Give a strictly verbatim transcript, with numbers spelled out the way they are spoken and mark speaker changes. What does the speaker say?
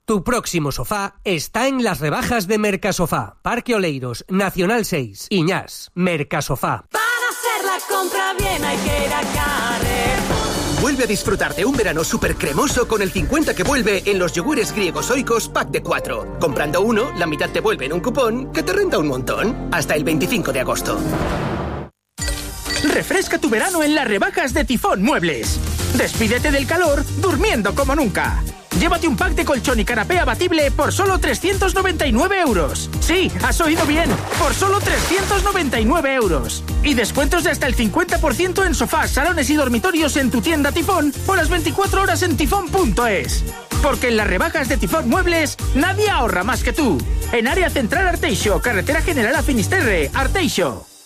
Speaker 1: Tu próximo sofá está en las rebajas de Mercasofá. Parque Oleiros, Nacional seis, Iñás, Mercasofá.
Speaker 2: Para hacer la compra bien hay que ir a Carrefour.
Speaker 3: Vuelve a disfrutar de un verano súper cremoso con el cincuenta que vuelve en los yogures griegos Oikos pack de cuatro. Comprando uno, la mitad te vuelve en un cupón que te renta un montón. Hasta el veinticinco de agosto.
Speaker 4: Refresca tu verano en las rebajas de Tifón Muebles. Despídete del calor durmiendo como nunca. Llévate un pack de colchón y canapé abatible por solo trescientos noventa y nueve euros. Sí, has oído bien, por solo trescientos noventa y nueve euros. Y descuentos de hasta el cincuenta por ciento en sofás, salones y dormitorios en tu tienda Tifón o las veinticuatro horas en tifón punto es. Porque en las rebajas de Tifón Muebles nadie ahorra más que tú. En área central Arteixo, carretera general a Finisterre, Arteixo.